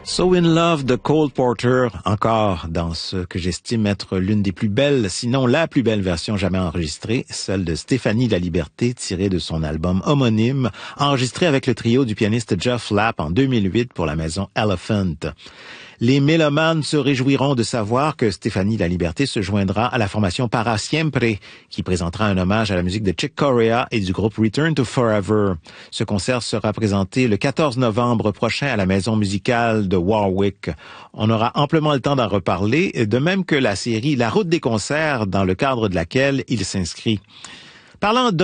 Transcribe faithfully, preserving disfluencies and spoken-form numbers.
So in Love de Cole Porter, encore dans ce que j'estime être l'une des plus belles, sinon la plus belle version jamais enregistrée, celle de Stéphanie Laliberté, tirée de son album homonyme, enregistré avec le trio du pianiste Jeff Lapp en deux mille huit pour la maison Elephant. Les mélomanes se réjouiront de savoir que Stéphanie Laliberté se joindra à la formation Para Siempre, qui présentera un hommage à la musique de Chick Corea et du groupe Return to Forever. Ce concert sera présenté le quatorze novembre prochain à la maison musicale de Warwick. On aura amplement le temps d'en reparler, de même que la série La Route des concerts, dans le cadre de laquelle il s'inscrit. Parlant